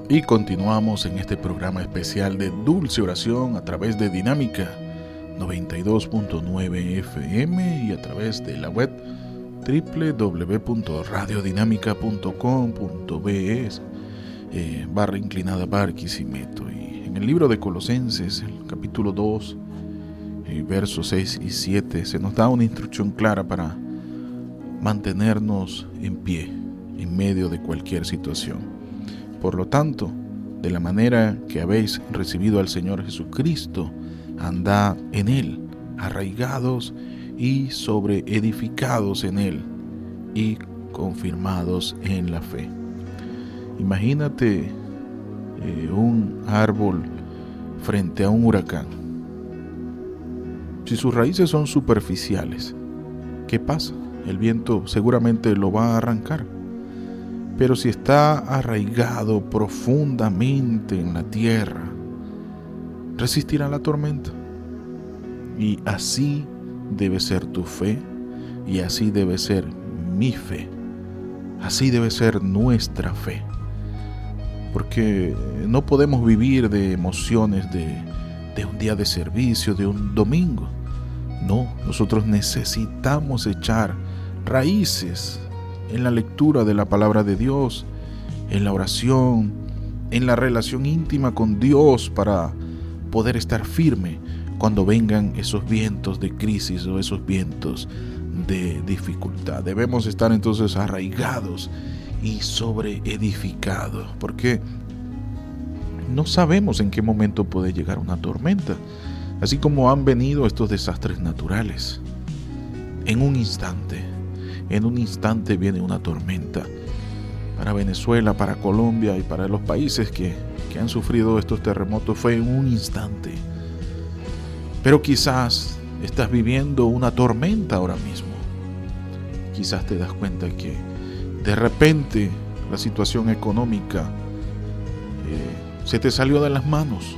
Y continuamos en este programa especial de Dulce Oración a través de Dinámica 92.9 FM y a través de la web www.radiodinámica.com.be /Barquisimeto. Y en el libro de Colosenses, el capítulo 2, versos 6 y 7, se nos da una instrucción clara para mantenernos en pie en medio de cualquier situación. Por lo tanto, de la manera que habéis recibido al Señor Jesucristo, andad en Él, arraigados y sobreedificados en Él y confirmados en la fe. Imagínate un árbol frente a un huracán. Si sus raíces son superficiales, ¿qué pasa? El viento seguramente lo va a arrancar. Pero si está arraigado profundamente en la tierra, resistirá la tormenta. Y así debe ser tu fe, y así debe ser mi fe. Así debe ser nuestra fe. Porque no podemos vivir de emociones de un día de servicio, de un domingo. No, nosotros necesitamos echar raíces en la lectura de la palabra de Dios, en la oración, en la relación íntima con Dios para poder estar firme cuando vengan esos vientos de crisis o esos vientos de dificultad. Debemos estar entonces arraigados y sobreedificados, porque no sabemos en qué momento puede llegar una tormenta, así como han venido estos desastres naturales. En un instante viene una tormenta para Venezuela, para Colombia y para los países que han sufrido estos terremotos. Fue en un instante. Pero quizás estás viviendo una tormenta ahora mismo. Quizás te das cuenta que de repente la situación económica se te salió de las manos.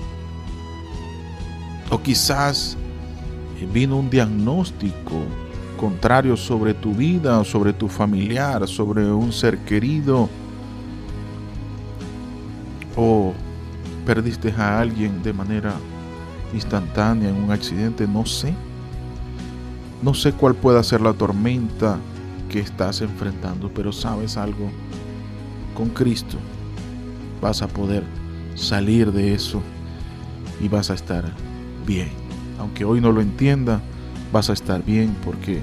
O quizás vino un diagnóstico contrario sobre tu vida, sobre tu familiar, sobre un ser querido, o perdiste a alguien de manera instantánea en un accidente. No sé cuál pueda ser la tormenta que estás enfrentando, pero sabes algo, con Cristo vas a poder salir de eso y vas a estar bien. Aunque hoy no lo entienda, vas a estar bien, porque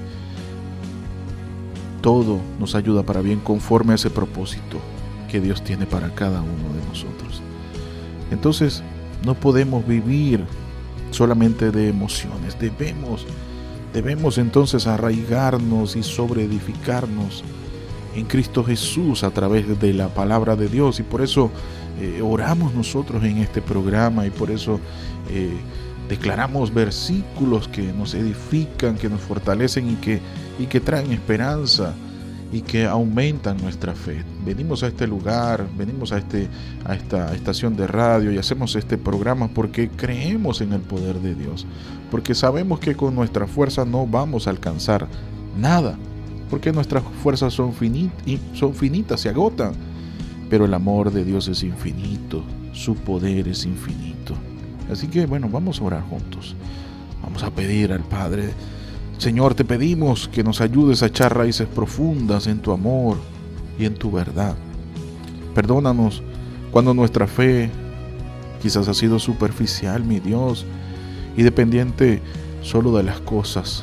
todo nos ayuda para bien conforme a ese propósito que Dios tiene para cada uno de nosotros. Entonces, no podemos vivir solamente de emociones. Debemos entonces arraigarnos y sobreedificarnos en Cristo Jesús a través de la palabra de Dios. Y por eso oramos nosotros en este programa, y por eso declaramos versículos que nos edifican, que nos fortalecen y que traen esperanza y que aumentan nuestra fe. Venimos a este lugar, venimos a esta estación de radio y hacemos este programa porque creemos en el poder de Dios, porque sabemos que con nuestra fuerza no vamos a alcanzar nada, porque nuestras fuerzas son finitas, se agotan, pero el amor de Dios es infinito, su poder es infinito. Así que vamos a orar juntos. Vamos a pedir al Padre: Señor, te pedimos que nos ayudes a echar raíces profundas en tu amor y en tu verdad. Perdónanos cuando nuestra fe quizás ha sido superficial, mi Dios, y dependiente solo de las cosas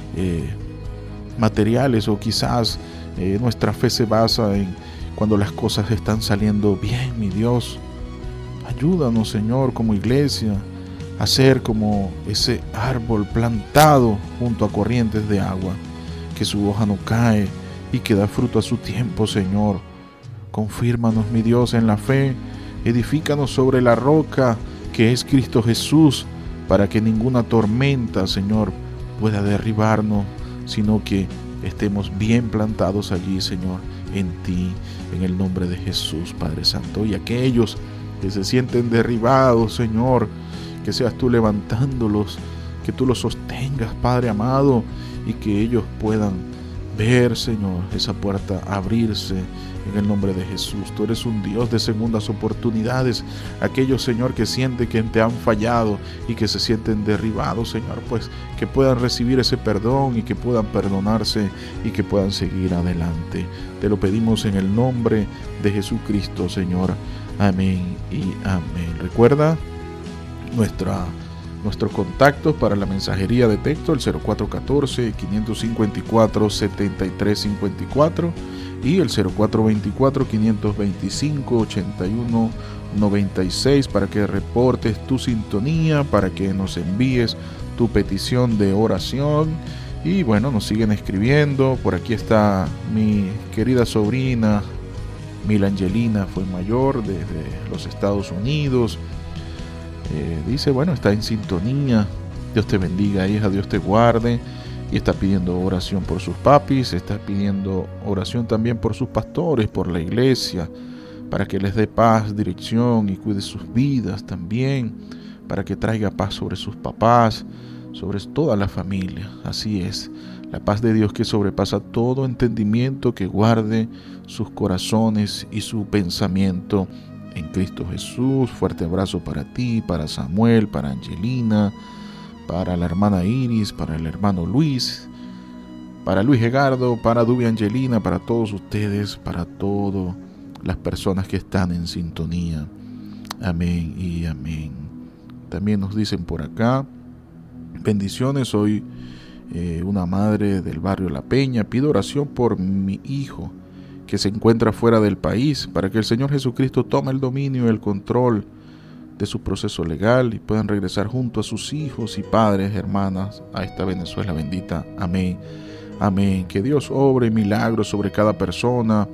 materiales, o quizás nuestra fe se basa en cuando las cosas están saliendo bien, mi Dios. Ayúdanos, Señor, como iglesia, a ser como ese árbol plantado junto a corrientes de agua, que su hoja no cae y que da fruto a su tiempo, Señor. Confírmanos, mi Dios, en la fe. Edifícanos sobre la roca que es Cristo Jesús, para que ninguna tormenta, Señor, pueda derribarnos, sino que estemos bien plantados allí, Señor, en ti, en el nombre de Jesús, Padre Santo. Y aquellos que se sienten derribados, Señor, que seas tú levantándolos, que tú los sostengas, Padre amado, y que ellos puedan ver, Señor, esa puerta abrirse en el nombre de Jesús. Tú eres un Dios de segundas oportunidades. Aquellos, Señor, que sienten que te han fallado y que se sienten derribados, Señor, pues que puedan recibir ese perdón y que puedan perdonarse y que puedan seguir adelante. Te lo pedimos en el nombre de Jesucristo, Señor. Amén y amén. Recuerda nuestros contactos para la mensajería de texto, el 0414-554-7354 y el 0424-525-8196 para que reportes tu sintonía, para que nos envíes tu petición de oración. Y bueno, nos siguen escribiendo. Por aquí está mi querida sobrina Mila Angelina Fuenmayor desde los Estados Unidos. Dice, bueno, está en sintonía. Dios te bendiga, hija, Dios te guarde. Y está pidiendo oración por sus papis, está pidiendo oración también por sus pastores, por la iglesia, para que les dé paz, dirección y cuide sus vidas también, para que traiga paz sobre sus papás, sobre toda la familia. Así es, la paz de Dios que sobrepasa todo entendimiento, que guarde sus corazones y su pensamiento en Cristo Jesús. Fuerte abrazo para ti, para Samuel, para Angelina, para la hermana Iris, para el hermano Luis, para Luis Egardo, para Dubi Angelina, para todos ustedes, para todas las personas que están en sintonía. Amén y amén. También nos dicen por acá, bendiciones, soy una madre del barrio La Peña, pido oración por mi hijo que se encuentra fuera del país, para que el Señor Jesucristo tome el dominio y el control de su proceso legal y puedan regresar junto a sus hijos y padres, hermanas, a esta Venezuela bendita. Amén. Amén. Que Dios obre milagros sobre cada persona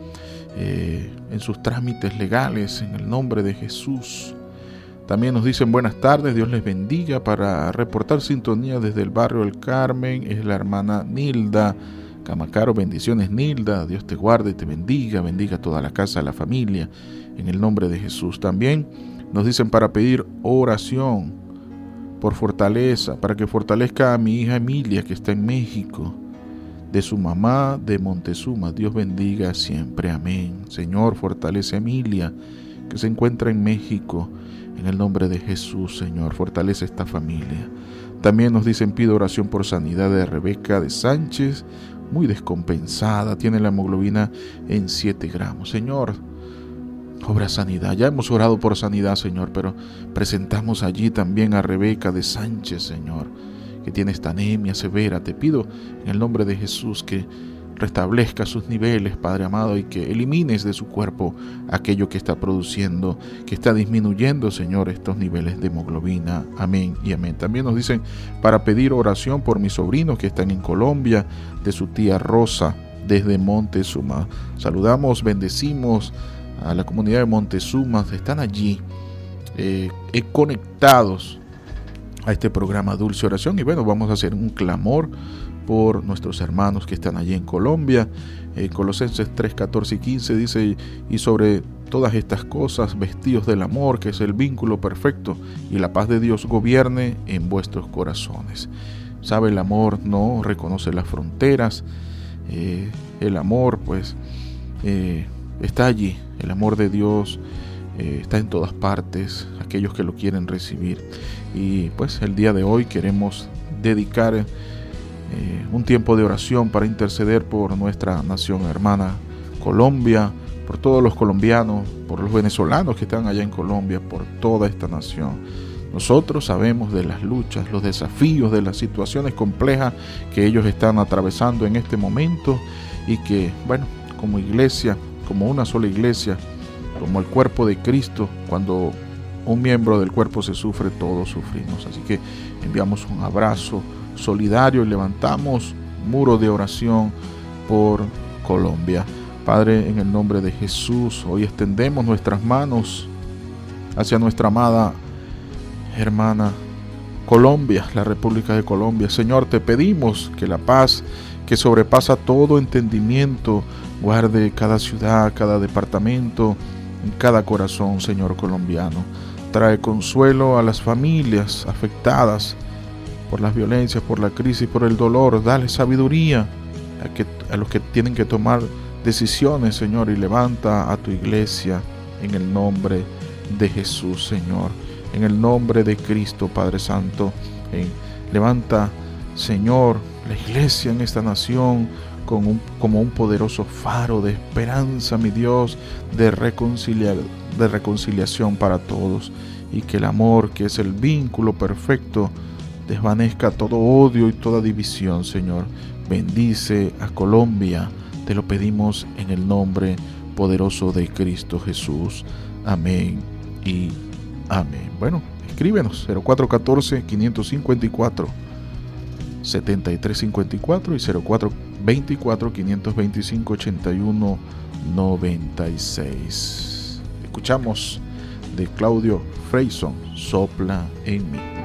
en sus trámites legales, en el nombre de Jesús. También nos dicen buenas tardes, Dios les bendiga. Para reportar sintonía desde el barrio El Carmen es la hermana Nilda Camacaro. Bendiciones, Nilda, Dios te guarde y te bendiga, bendiga toda la casa, la familia, en el nombre de Jesús. También nos dicen para pedir oración por fortaleza, para que fortalezca a mi hija Emilia, que está en México, de su mamá de Montezuma. Dios bendiga siempre, amén. Señor, fortalece a Emilia, que se encuentra en México, en el nombre de Jesús. Señor, fortalece esta familia. También nos dicen pido oración por sanidad de Rebeca de Sánchez, muy descompensada, tiene la hemoglobina en 7 gramos. Señor, obra sanidad. Ya hemos orado por sanidad, Señor, pero presentamos allí también a Rebeca de Sánchez, Señor, que tiene esta anemia severa. Te pido en el nombre de Jesús que restablezca sus niveles, Padre amado, y que elimines de su cuerpo aquello que está produciendo, que está disminuyendo, Señor, estos niveles de hemoglobina. Amén y amén. También nos dicen para pedir oración por mis sobrinos que están en Colombia, de su tía Rosa, desde Montezuma. Saludamos, bendecimos a la comunidad de Montezuma, están allí conectados a este programa Dulce Oración. Y bueno, vamos a hacer un clamor por nuestros hermanos que están allí en Colombia. Colosenses 3, 14 y 15 dice, y sobre todas estas cosas, vestidos del amor, que es el vínculo perfecto, y la paz de Dios gobierne en vuestros corazones. Sabe, el amor no reconoce las fronteras. El amor, pues, está allí. El amor de Dios está en todas partes, aquellos que lo quieren recibir. Y pues el día de hoy queremos dedicar un tiempo de oración para interceder por nuestra nación hermana Colombia, por todos los colombianos, por los venezolanos que están allá en Colombia, por toda esta nación. Nosotros sabemos de las luchas, los desafíos, de las situaciones complejas que ellos están atravesando en este momento, y que, bueno, como iglesia, como una sola iglesia, como el cuerpo de Cristo, cuando un miembro del cuerpo se sufre, todos sufrimos. Así que enviamos un abrazo solidario y levantamos muro de oración por Colombia. Padre, en el nombre de Jesús, hoy extendemos nuestras manos hacia nuestra amada hermana Colombia, la República de Colombia. Señor, te pedimos que la paz que sobrepasa todo entendimiento guarde cada ciudad, cada departamento, en cada corazón, Señor colombiano. Trae consuelo a las familias afectadas por las violencias, por la crisis, por el dolor. Dale sabiduría a los que tienen que tomar decisiones, Señor, y levanta a tu iglesia en el nombre de Jesús, Señor, en el nombre de Cristo, Padre Santo. Levanta, Señor, la iglesia en esta nación como un poderoso faro de esperanza, mi Dios, de reconciliación para todos, y que el amor, que es el vínculo perfecto, desvanezca todo odio y toda división, Señor. Bendice a Colombia, te lo pedimos en el nombre poderoso de Cristo Jesús. Amén y amén. Bueno, escríbenos 0414-554-7354 y 0424-525-8196. Escuchamos de Claudio Freyson, Sopla en mí.